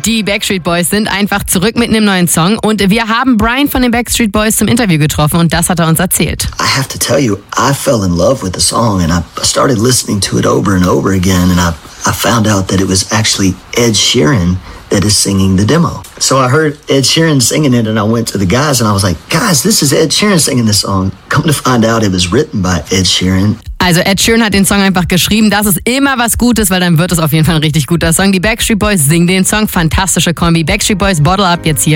Die Backstreet Boys sind einfach zurück mit einem neuen Song und wir haben Brian von den Backstreet Boys zum Interview getroffen und das hat er uns erzählt. I have to tell you, I fell in love with the song and I started listening to it over and over again and I found out that it was actually Ed Sheeran that is singing the demo. So I heard Ed Sheeran singing it and I went to the guys and I was like, guys, this is Ed Sheeran singing this song. Come to find out it was written by Ed Sheeran. Also Ed Sheeran hat den Song einfach geschrieben. Das ist immer was Gutes, weil dann wird es auf jeden Fall ein richtig guter Song. Die Backstreet Boys singen den Song. Fantastische Kombi. Backstreet Boys, Bottle Up jetzt hier.